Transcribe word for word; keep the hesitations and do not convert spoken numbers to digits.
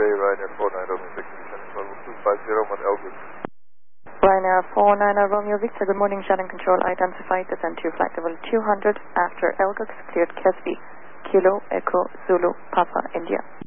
Bay, Ryanair four nine Romeo Victor, descending level two five zero, one Elgin. Ryanair four nine Romeo Victor, good morning, Shannon Control, identified, descend to flight level two hundred after Elgux, cleared Kesby, Kilo, Echo, Zulu, Papa, India.